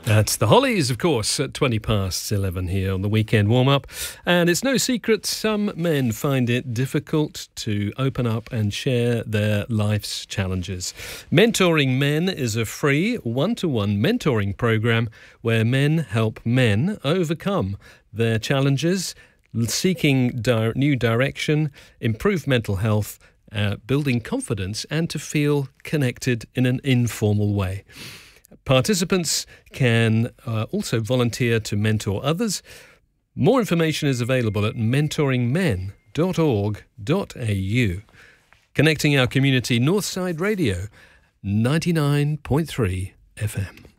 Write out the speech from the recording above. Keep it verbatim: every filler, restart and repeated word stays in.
That's the Hollies, of course, at twenty past eleven here on the weekend warm-up. And it's no secret some men find it difficult to open up and share their life's challenges. Mentoring Men is a free one-to-one mentoring program where men help men overcome their challenges, seeking di- new direction, improve mental health, uh, building confidence, and to feel connected in an informal way. Participants can uh, also volunteer to mentor others. More information is available at mentoring men dot org dot a u. Connecting our community, Northside Radio, ninety-nine point three F M.